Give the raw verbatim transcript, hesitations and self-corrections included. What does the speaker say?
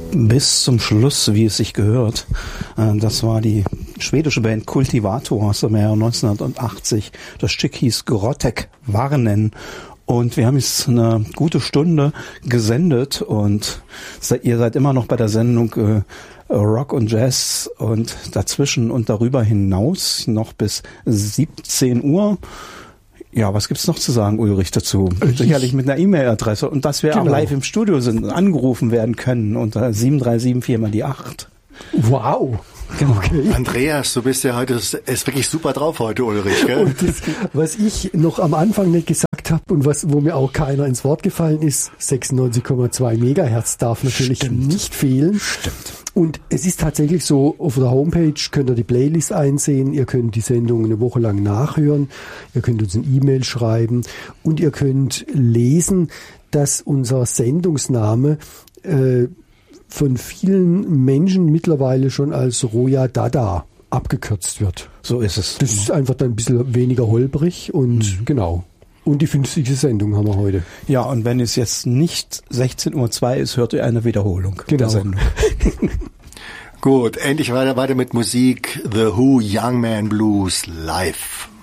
Bis zum Schluss, wie es sich gehört. Das war die schwedische Band Kultivator aus dem Jahr neunzehnhundertachtzig. Das Stück hieß Grottek Varnen. Und wir haben jetzt eine gute Stunde gesendet und ihr seid immer noch bei der Sendung äh, Rock und Jazz und dazwischen und darüber hinaus noch bis siebzehn Uhr. Ja, was gibt's noch zu sagen, Ulrich, dazu? Ich, Sicherlich mit einer E-Mail-Adresse und dass wir genau. auch live im Studio sind, angerufen werden können unter sieben drei sieben vier mal die acht. Wow. Genau. Okay. Andreas, du bist ja heute, ist wirklich super drauf heute, Ulrich, gell? Und das, was ich noch am Anfang nicht gesagt habe und was, wo mir auch keiner ins Wort gefallen ist, sechsundneunzig Komma zwei Megahertz darf natürlich Stimmt. nicht fehlen. Stimmt. Und es ist tatsächlich so, auf der Homepage könnt ihr die Playlist einsehen, ihr könnt die Sendung eine Woche lang nachhören, ihr könnt uns eine E-Mail schreiben und ihr könnt lesen, dass unser Sendungsname äh, von vielen Menschen mittlerweile schon als Roja Dada abgekürzt wird. So ist es. Das ist einfach dann ein bisschen weniger holprig und mhm. genau. Und die fünfzigste Sendung haben wir heute. Ja, und wenn es jetzt nicht sechzehn Uhr zwei ist, hört ihr eine Wiederholung genau. der Sendung. Gut, endlich weiter, weiter mit Musik. The Who Young Man Blues live.